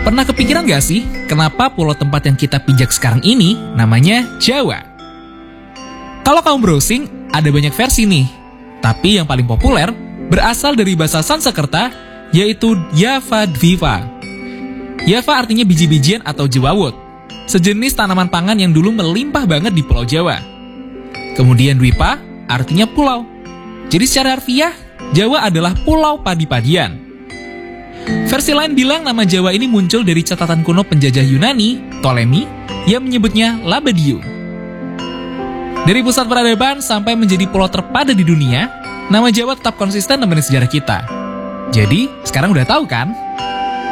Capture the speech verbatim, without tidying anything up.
Pernah kepikiran gak sih, kenapa pulau tempat yang kita pijak sekarang ini namanya Jawa? Kalau kamu browsing, ada banyak versi nih. Tapi yang paling populer berasal dari bahasa Sanskerta, yaitu Java Dwipa. Java artinya biji-bijian atau jewawut, sejenis tanaman pangan yang dulu melimpah banget di Pulau Jawa. Kemudian Dwipa artinya pulau. Jadi secara harfiah, Jawa adalah pulau padi-padian. Versi lain bilang nama Jawa ini muncul dari catatan kuno penjajah Yunani, Ptolemy, yang menyebutnya Labadium. Dari pusat peradaban sampai menjadi pulau terpadat di dunia, nama Jawa tetap konsisten nemenin sejarah kita. Jadi, sekarang udah tahu kan?